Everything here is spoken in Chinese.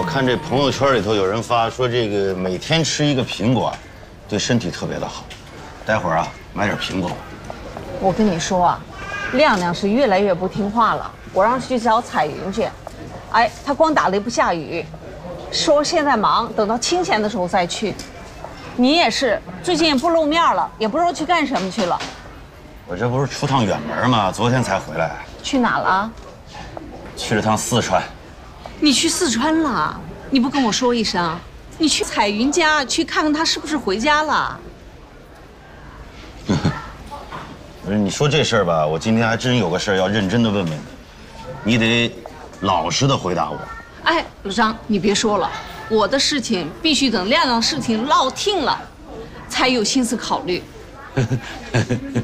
看这朋友圈里头有人发说，这个每天吃一个苹果，对身体特别的好。待会儿啊，买点苹果。 我跟你说啊，亮亮是越来越不听话了。我让他去找彩云去，哎，他光打雷不下雨，说现在忙，等到清闲的时候再去。你也是，最近也不露面了，也不知道去干什么去了。 我这不是出趟远门吗？昨天才回来。 去哪了？ 去了趟四川。 你去四川了？你不跟我说一声？你去彩云家去看看她是不是回家了？ 不是你说这事儿吧，我今天还真有个事儿要认真的问问你，你得老实的回答我。 哎，老张，你别说了，我的事情必须等亮亮事情落定了，才有心思考虑。